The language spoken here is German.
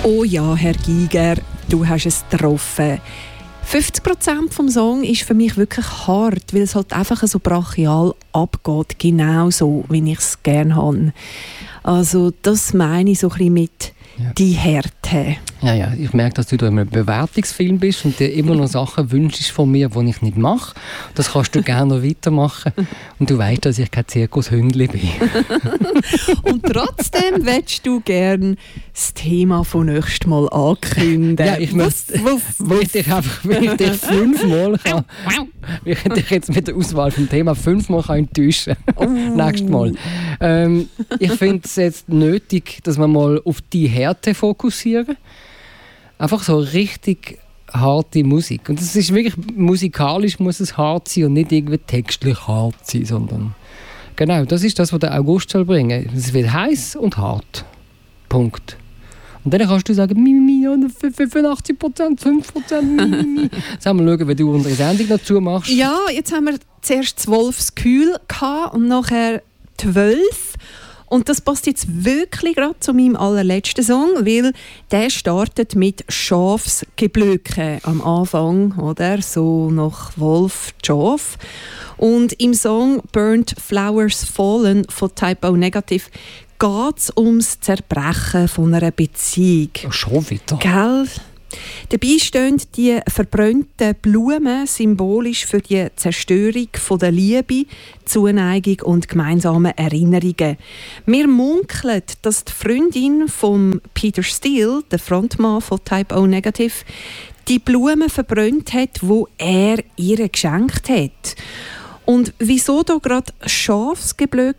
Oh ja, Herr Giger, du hast es getroffen. 50% vom Song ist für mich wirklich hart, weil es halt einfach so brachial abgeht, genau so, wie ich es gerne habe. Also das meine ich so ein bisschen mit die Härte. Ja, ich merke, dass du da in einem Bewertungsfilm bist und dir immer noch Sachen wünschst von mir, die ich nicht mache. Das kannst du gerne noch weitermachen. Und du weißt, dass ich kein Zirkushündli bin. Und trotzdem willst du gerne das Thema von nächstem Mal ankündigen. Ja, ich möchte dich fünfmal kann. Wie ich dich jetzt mit der Auswahl vom Thema 5-mal enttäuschen kann. Nächstes Mal. Ich finde es jetzt nötig, dass wir mal auf die Härte fokussieren. Einfach so richtig harte Musik. Und es ist wirklich musikalisch muss es hart sein und nicht irgendwie textlich hart sein, sondern genau, das ist das, was der August soll bringen. Es wird heiß und hart. Punkt. Und dann kannst du sagen, 85%, 5%, Mimi. Jetzt haben wir schauen, wie du unsere Sendung dazu machst. Ja, jetzt haben wir zuerst 12 Kühl und nachher 12. Und das passt jetzt wirklich gerade zu meinem allerletzten Song, weil der startet mit Schafsgeblöke am Anfang, oder? So nach Wolf, Schaf. Und im Song «Burnt Flowers Fallen» von Type O Negative geht es ums Zerbrechen von einer Beziehung. Oh, schon wieder. Gell? Dabei stehen die verbrannten Blumen symbolisch für die Zerstörung von der Liebe, Zuneigung und gemeinsamen Erinnerungen. Wir munkeln, dass die Freundin von Peter Steele, der Frontmann von Type O Negative, die Blumen verbrannt hat, die er ihr geschenkt hat. Und wieso da gerade Schafsgeblöke